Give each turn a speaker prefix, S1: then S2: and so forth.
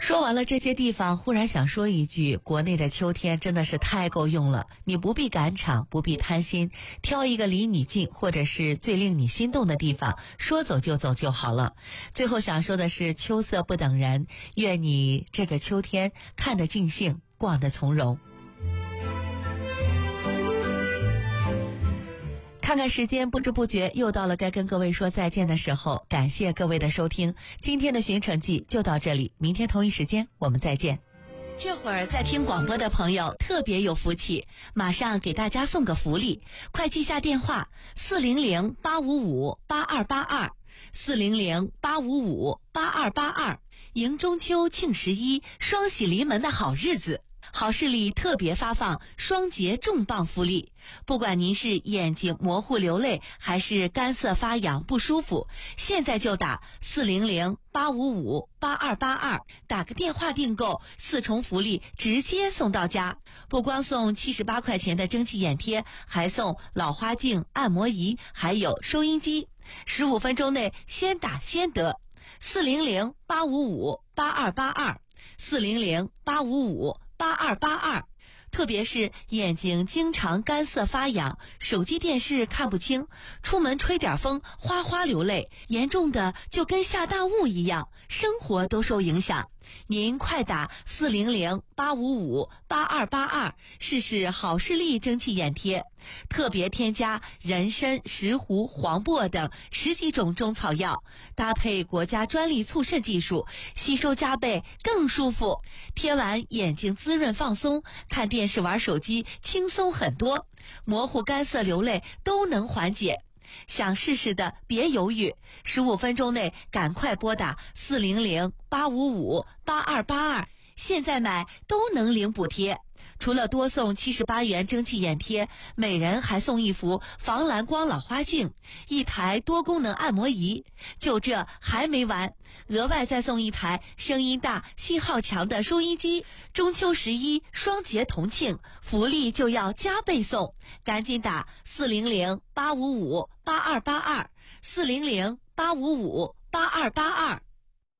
S1: 说完了这些地方，忽然想说一句，国内的秋天真的是太够用了，你不必赶场，不必贪心，挑一个离你近或者是最令你心动的地方，说走就走就好了。最后想说的是，秋色不等人，愿你这个秋天看得尽兴，逛得从容。看看时间，不知不觉又到了该跟各位说再见的时候，感谢各位的收听，今天的寻城记就到这里，明天同一时间我们再见。这会儿在听广播的朋友特别有福气，马上给大家送个福利，快记下电话400-855-8282，400-855-8282，迎中秋庆11，双喜临门的好日子。好视力特别发放双节重磅福利，不管您是眼睛模糊流泪还是干涩发痒不舒服，现在就打400-855-8282，打个电话订购，4重福利直接送到家。不光送78块钱的蒸汽眼贴，还送老花镜、按摩仪，还有收音机。15分钟内先打先得，400-855-8282，400-855-8282。特别是眼睛经常干涩发痒，手机电视看不清，出门吹点风哗哗流泪，严重的就跟下大雾一样，生活都受影响。您快打400-855-8282，试试好视力蒸汽眼贴，特别添加人参、石斛、黄柏等10几种中草药，搭配国家专利促渗技术，吸收加倍更舒服。贴完眼睛滋润放松，看电视玩手机轻松很多，模糊干涩流泪都能缓解。想试试的别犹豫，15分钟内赶快拨打400-855-8282，现在买都能领补贴。除了多送78元蒸汽眼贴，每人还送一幅防蓝光老花镜，一台多功能按摩仪。就这还没完，额外再送一台声音大、信号强的收音机。中秋11双节同庆，福利就要加倍送，赶紧打400-855-8282，400-855-8282。